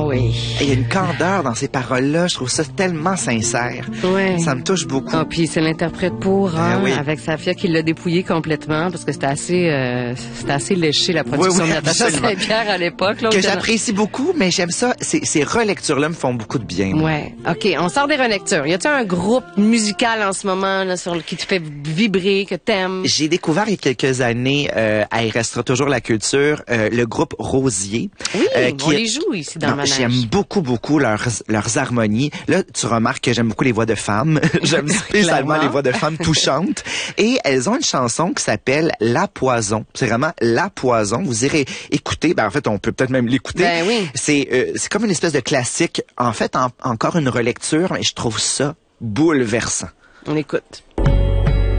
oui. Et il y a une candeur dans ces paroles-là. Je trouve ça tellement sincère. Ouais. Ça me touche beaucoup. Ah, puis c'est l'interprète pour, hein, oui. avec Safia qui l'a dépouillé complètement parce que c'était assez léché la production Oui, de Natacha absolument. Saint-Pierre à l'époque. Là, Que j'apprécie beaucoup, mais j'aime ça. Ces relectures-là me font beaucoup de bien. Ouais. OK, on sort des relectures. Y a-t-il un groupe musical en ce moment là, qui te fait vibrer, que t'aimes? J'ai découvert il y a quelques années, à Il restera toujours la culture, le groupe Rosier. Oui, qui on les joue ici dans le manège. J'aime beaucoup leurs harmonies. Là, tu remarques que j'aime beaucoup les voix de femmes. J'aime spécialement les voix de femmes touchantes. Et elles ont une chanson qui s'appelle La Poison. C'est vraiment La Poison. Vous irez écouter. Ben, en fait, on peut peut-être même l'écouter. Ben oui. C'est comme une espèce de classique. En fait, encore une relecture, mais je trouve ça bouleversant. On écoute.